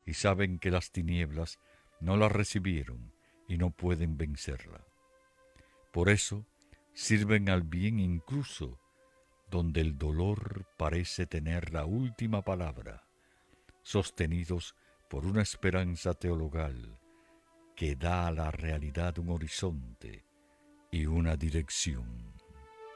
y saben que las tinieblas no la recibieron y no pueden vencerla. Por eso sirven al bien incluso donde el dolor parece tener la última palabra, sostenidos por una esperanza teologal que da a la realidad un horizonte y una dirección.